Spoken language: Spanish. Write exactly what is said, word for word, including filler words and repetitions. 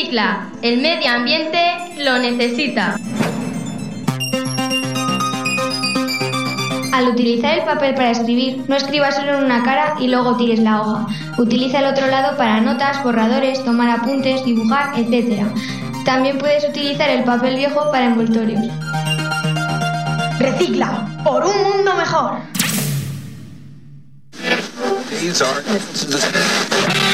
Recicla, el medio ambiente lo necesita. Al utilizar el papel para escribir, no escribas solo en una cara y luego tires la hoja. Utiliza el otro lado para notas, borradores, tomar apuntes, dibujar, etcétera. También puedes utilizar el papel viejo para envoltorios. Recicla, por un mundo mejor.